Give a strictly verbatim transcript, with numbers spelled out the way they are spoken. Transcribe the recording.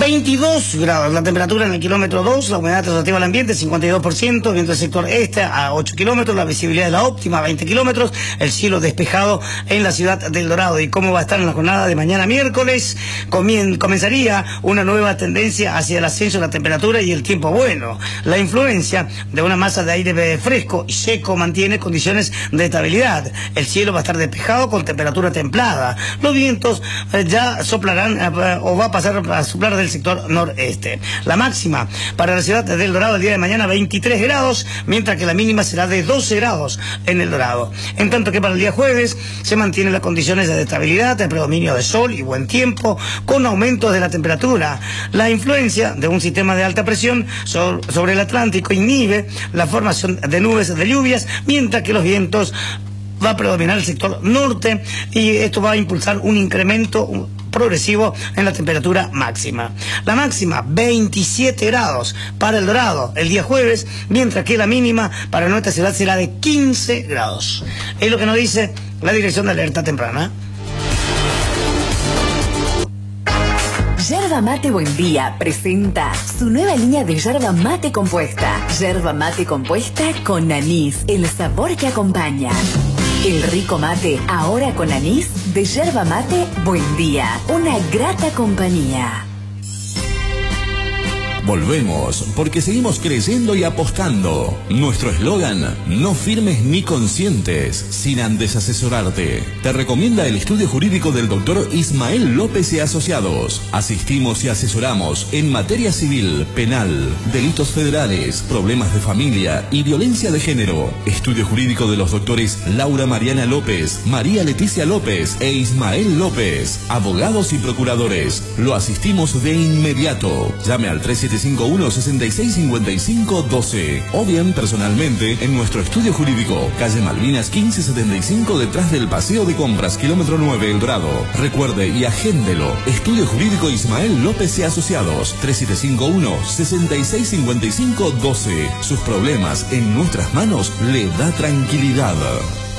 veintidós grados la temperatura en el kilómetro dos, la humedad relativa al ambiente cincuenta y dos por ciento, viento del sector este a ocho kilómetros, la visibilidad de la óptima a veinte kilómetros, el cielo despejado en la ciudad del Dorado. ¿Y cómo va a estar en la jornada de mañana miércoles? Comien comenzaría una nueva tendencia hacia el ascenso de la temperatura y el tiempo bueno. La influencia de una masa de aire fresco y seco mantiene condiciones de estabilidad. El cielo va a estar despejado con temperatura templada. Los vientos eh, ya soplarán eh, o va a pasar a soplar del sector noreste. La máxima para la ciudad del Dorado el día de mañana veintitrés grados, mientras que la mínima será de doce grados en el Dorado. En tanto que para el día jueves se mantienen las condiciones de estabilidad, el predominio de sol y buen tiempo, con aumentos de la temperatura. La influencia de un sistema de alta presión sobre el Atlántico inhibe la formación de nubes de lluvias, mientras que los vientos va a predominar el sector norte y esto va a impulsar un incremento progresivo en la temperatura máxima. La máxima veintisiete grados para el Dorado el día jueves, mientras que la mínima para nuestra ciudad será de quince grados. Es lo que nos dice la Dirección de Alerta Temprana. Yerba Mate Buen Día presenta su nueva línea de yerba mate compuesta. Yerba mate compuesta con anís, el sabor que acompaña. El rico mate, ahora con anís, de Yerba Mate Buen Día. Una grata compañía. Volvemos, porque seguimos creyendo y apostando. Nuestro eslogan, no firmes ni consientes, sin antes asesorarte. Te recomienda el estudio jurídico del doctor Ismael López y Asociados. Asistimos y asesoramos en materia civil, penal, delitos federales, problemas de familia y violencia de género. Estudio jurídico de los doctores Laura Mariana López, María Leticia López e Ismael López. Abogados y procuradores. Lo asistimos de inmediato. Llame al tres siete cinco uno, seis seis cinco cinco uno dos o bien personalmente en nuestro estudio jurídico, calle Malvinas quince setenta y cinco, detrás del Paseo de Compras, kilómetro nueve, El Dorado. Recuerde y agéndelo. Estudio Jurídico Ismael López y Asociados, tres siete cinco uno, seis seis cinco cinco uno dos. Sus problemas en nuestras manos le da tranquilidad.